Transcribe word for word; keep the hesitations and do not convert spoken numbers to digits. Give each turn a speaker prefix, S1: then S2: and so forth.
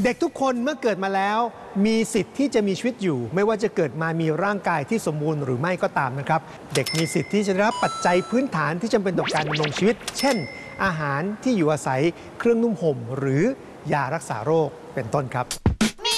S1: เด็กทุกคนเมื่อเกิดมาแล้วมีสิทธิ์ที่จะมีชีวิตอยู่ไม่ว่าจะเกิดมามีร่างกายที่สมบูรณ์หรือไม่ก็ตามนะครับเด็กมีสิทธิ์ที่จะได้รับปัจจัยพื้นฐานที่จำเป็นต่อการดำรงชีวิตเช่นอาหารที่อยู่อาศัยเครื่องนุ่งห่มหรือยารักษาโรคเป็นต้นครับ